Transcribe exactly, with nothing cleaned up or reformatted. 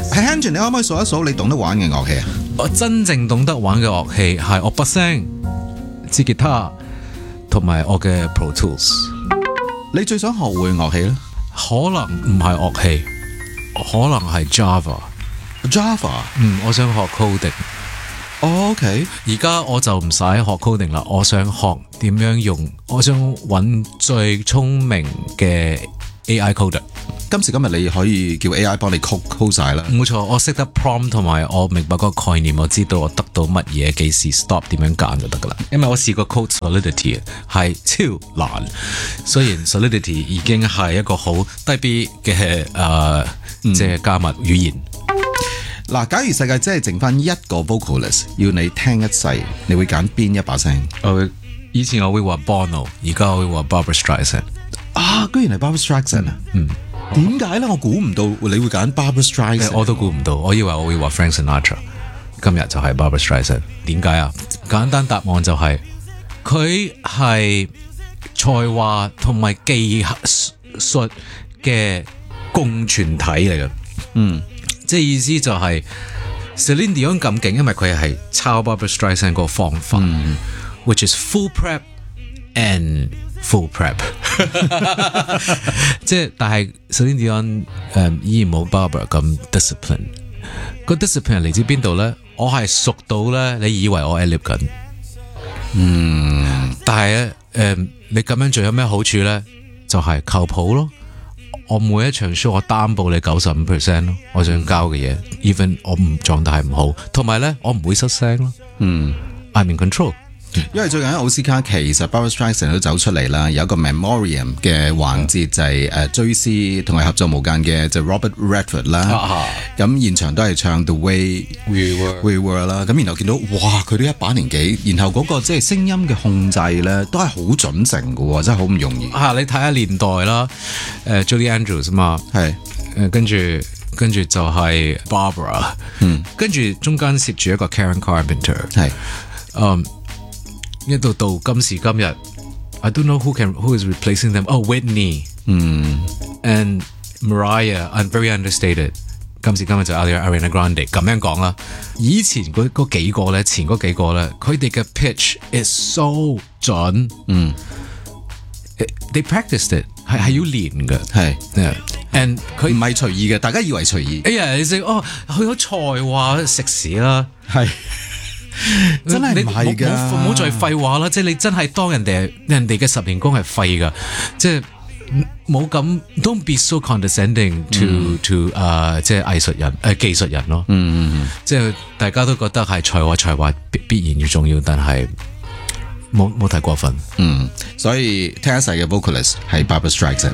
喺 Hanjin， 你可唔可以數一數你懂得玩嘅樂器啊？ 我真正懂得玩嘅樂器係我把聲、支吉他同埋我嘅 Pro Tools。 你最想學會樂器咧？ 可能唔係樂器，可能係 Java。 Java， 嗯，我想學 coding。 哦 ，OK。 而家我就唔使學 coding 啦，我想學點樣用，我想揾最聰明嘅 A I coder。 今時今日你可以叫 A I 幫你 code code 晒啦。 冇錯，我識得 prompt 同埋我明白個概念，我知道我得到乜嘢，幾時 stop， 點樣揀就得噶啦。因為我試過 code Solidity 係超難，雖然 Solidity 已經係一個好低 B 嘅誒，即係加密語言。 嗱，假如世界真係剩翻一個 vocalist， 要你聽一世，你會揀邊一把聲？ 我會以前我會話 Bono， 而家我會話 Barbra Streisand。 啊，居然係 Barbra Streisand 啊！嗯，點解咧？我估唔到你會揀 Barbra Streisand。 我都估唔到，我以為我會話 Frank Sinatra， 今日就係 Barbra Streisand。點解啊？簡單答案就係佢係才華同埋技術嘅共存體嚟嘅。嗯。即係意思就係 Celine Dion 咁勁，因為佢係抄 Barbra Streisand 個方法、嗯、，which is full prep and full prep 。即係但係 Celine Dion、um, 依然冇 Barbra 咁 discipline。個 discipline 嚟自邊度咧？我係熟到咧，你以為我 ad-lib 緊。嗯，但係咧，誒、um, 你咁樣做有咩好處咧？就係、是、靠譜咯。我每一場 show 我擔保你九十五 percent 咯，我想交嘅嘢 ，even 我唔狀態唔好，同埋咧我唔會失聲咯。嗯 ，I'm in control。 因為最近喺奧斯卡，其實 Barbra Streisand 都走出嚟啦，有一個 memoriam 嘅環節就係誒追思同埋合作無間嘅就 Robert Redford 啦。咁、啊、現場都係唱 The Way We Were We Were 啦。咁然後見到哇，佢都一把年紀，然後嗰個即係聲音嘅控制咧，都係好準成嘅，真係好唔容易。 啊，你睇下年代啦，誒、呃、Julie Andrews 嘛，係誒跟住跟住就係 Barbara， 嗯，跟住中間攝住一個 Karen Carpenter， 係，嗯。一到到今時今日 ，I don't know who can who is replacing them. Oh, Whitney， 嗯 ，and Mariah, I'm very understated. 今時今日就 Ariana Grande 咁樣講啦。以前嗰嗰幾個咧，前嗰幾個咧，佢哋嘅 pitch is so 準，嗯 ，they practiced it 係係要練嘅，係 ，and 佢唔係隨意嘅，大家以為隨意。 哎呀，你識哦，佢好才華食屎啦，係。 真係唔係㗎， 唔好再廢話啦！即係你真係當人哋人哋嘅十年功係廢㗎，即係冇咁 don't be so condescending to、嗯、to 誒、uh, 即係藝術人誒、呃、技術人咯。嗯，即係大家都覺得係才華才華必必然要重要，但係冇冇太過分。 嗯，所以聽一世嘅 vocalist 係 Barbra Streisand。